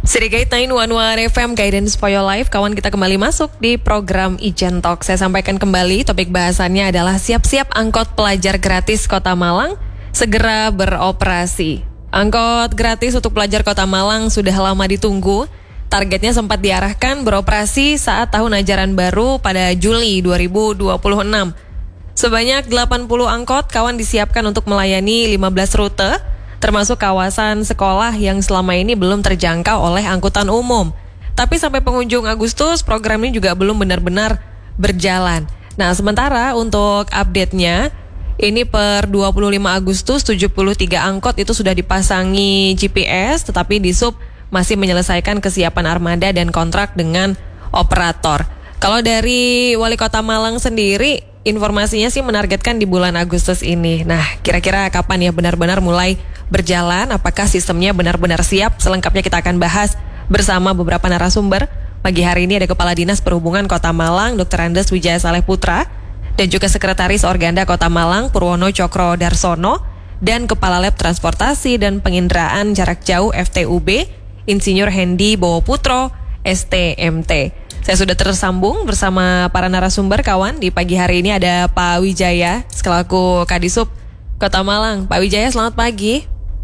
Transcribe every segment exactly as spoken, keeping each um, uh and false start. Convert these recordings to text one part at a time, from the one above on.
Sedikit sembilan satu satu F M Guidance for Your Life. Kawan, kita kembali masuk di program Ijen Talk. Saya sampaikan kembali topik bahasannya adalah siap-siap angkot pelajar gratis Kota Malang segera beroperasi. Angkot gratis untuk pelajar Kota Malang sudah lama ditunggu. Targetnya sempat diarahkan beroperasi saat tahun ajaran baru pada Juli dua ribu dua puluh enam. Sebanyak delapan puluh angkot kawan disiapkan untuk melayani lima belas rute, termasuk kawasan sekolah yang selama ini belum terjangkau oleh angkutan umum. Tapi sampai penghujung Agustus, program ini juga belum benar-benar berjalan. Nah, sementara untuk update-nya, ini per dua puluh lima Agustus, tujuh puluh tiga angkot itu sudah dipasangi G P S, tetapi Disub masih menyelesaikan kesiapan armada dan kontrak dengan operator. Kalau dari Wali Kota Malang sendiri, informasinya sih menargetkan di bulan Agustus ini. Nah, kira-kira kapan ya benar-benar mulai berjalan? Apakah sistemnya benar-benar siap? Selengkapnya kita akan bahas bersama beberapa narasumber. Pagi hari ini ada Kepala Dinas Perhubungan Kota Malang, Doktor Andes Wijaya Saleh Putra, dan juga Sekretaris Organda Kota Malang, Purwono Cokro Darsono, dan Kepala Lab Transportasi dan Penginderaan Jarak Jauh F T U B, Insinyur Hendy Bowo Putro, S T M T. Saya sudah tersambung bersama para narasumber kawan. Di pagi hari ini ada Pak Wijaya selaku Kadisub Kota Malang. Pak Wijaya, selamat pagi.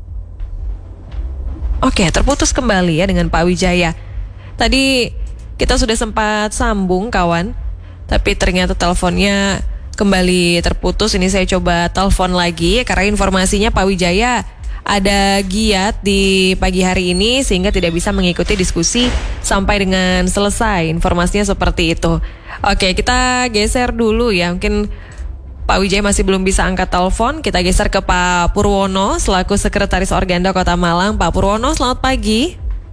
Oke, terputus kembali ya dengan Pak Wijaya. Tadi kita sudah sempat sambung kawan, tapi ternyata teleponnya kembali terputus. Ini saya coba telepon lagi karena informasinya Pak Wijaya ada giat di pagi hari ini sehingga tidak bisa mengikuti diskusi sampai dengan selesai. Informasinya seperti itu. Oke, kita geser dulu ya. Mungkin Pak Wijaya masih belum bisa angkat telepon. Kita geser ke Pak Purwono selaku Sekretaris Organda Kota Malang. Pak Purwono, selamat pagi.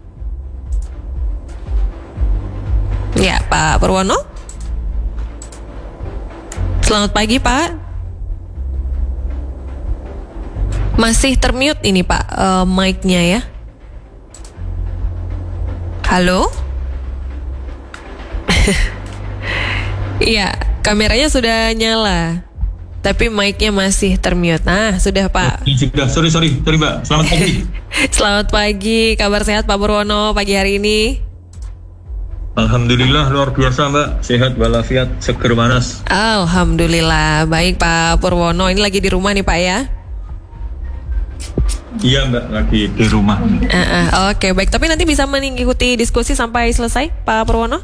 Ya, Pak Purwono. Selamat pagi, Pak. Masih termute ini Pak, uh, mic-nya ya. Halo? Iya, kameranya sudah nyala, tapi mic-nya masih termute. Nah, sudah Pak. Sudah, sorry, sorry, sorry Mbak. Selamat pagi. Selamat pagi, kabar sehat Pak Purwono pagi hari ini? Alhamdulillah, luar biasa Mbak. Sehat walafiat, seger panas. Alhamdulillah, baik Pak Purwono. Ini lagi di rumah nih Pak ya? Iya Mbak, lagi di rumah. Uh, uh, Oke, okay, baik. Tapi nanti bisa mengikuti diskusi sampai selesai, Pak Purwono?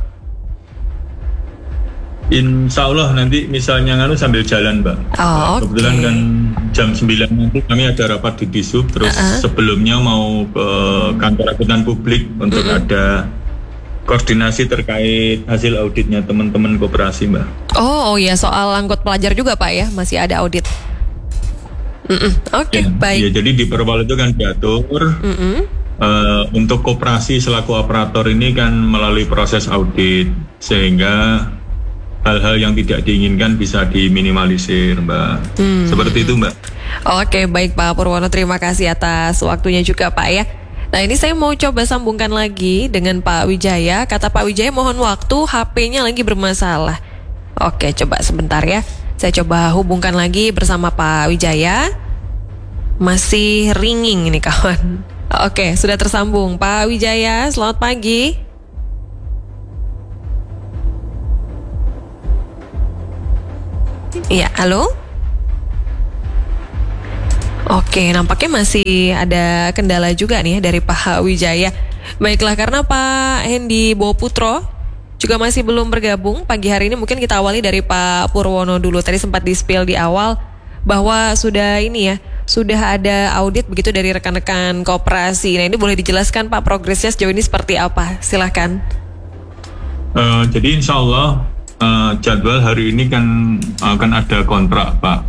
Insya Allah nanti misalnya nganu sambil jalan Mbak. Oh, kebetulan okay. kan jam sembilan nanti kami ada rapat di Disub. Terus uh-uh. sebelumnya mau ke kantor akuntan publik untuk uh-uh. ada koordinasi terkait hasil auditnya teman-teman koperasi Mbak. Oh, oh ya, soal angkut pelajar juga Pak ya, masih ada audit. Oke, okay, ya, baik. Ya, jadi di Perwal itu kan diatur uh, untuk koperasi selaku operator ini kan melalui proses audit sehingga hal-hal yang tidak diinginkan bisa diminimalisir, Mbak. Hmm. Seperti itu, Mbak. Oke, okay, baik Pak Purwono, terima kasih atas waktunya juga Pak ya. Nah, ini saya mau coba sambungkan lagi dengan Pak Wijaya. Kata Pak Wijaya mohon waktu, H P-nya lagi bermasalah. Oke, coba sebentar ya. Saya coba hubungkan lagi bersama Pak Wijaya. Masih ringing ini kawan. Oke, sudah tersambung. Pak Wijaya, selamat pagi. Iya, halo? Oke, nampaknya masih ada kendala juga nih dari Pak Wijaya. Baiklah, karena Pak Hendy Bowo Putro juga masih belum bergabung pagi hari ini, mungkin kita awali dari Pak Purwono dulu. Tadi sempat di-spill di awal bahwa sudah ini ya, sudah ada audit begitu dari rekan-rekan koperasi. Nah, ini boleh dijelaskan Pak progresnya sejauh ini seperti apa? Silahkan. Uh, jadi insya Allah uh, jadwal hari ini kan akan ada kontrak Pak.